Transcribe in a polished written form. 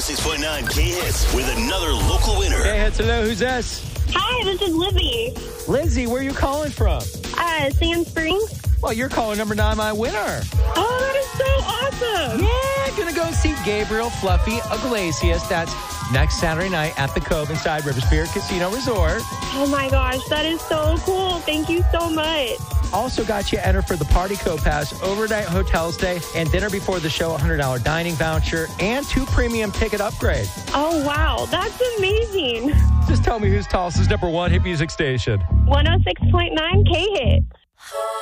106.9 K-Hits with another local winner. K-Hits, hello, who's this? Hi, this is Lizzie. Lindsay, where are you calling from? Sand Springs. Well, you're caller number 9, my winner. Oh, that is so awesome. Yeah, gonna go see Gabriel Fluffy Iglesias. That's next Saturday night at the Cove inside River Spirit Casino Resort. Oh my gosh, that is so cool. Thank you so much. Also got you entered for the Party Co Pass, overnight hotel stay, and dinner before the show, $100 dining voucher, and 2 premium ticket upgrades. Oh, wow. That's amazing. Just tell me who's Tulsa's number 1 hit music station. 106.9 K-Hit.